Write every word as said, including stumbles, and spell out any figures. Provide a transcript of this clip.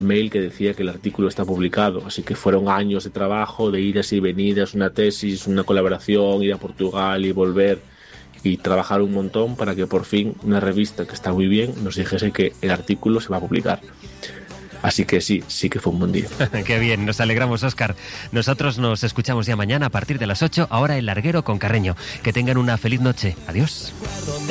mail que decía que el artículo está publicado, así que fueron años de trabajo, de idas y venidas, una tesis, una colaboración, ir a Portugal y volver y trabajar un montón para que por fin una revista que está muy bien nos dijese que el artículo se va a publicar. Así que sí, sí que fue un buen día. Qué bien, nos alegramos, Óscar. Nosotros nos escuchamos ya mañana a partir de las ocho, ahora El Larguero con Carreño. Que tengan una feliz noche. Adiós.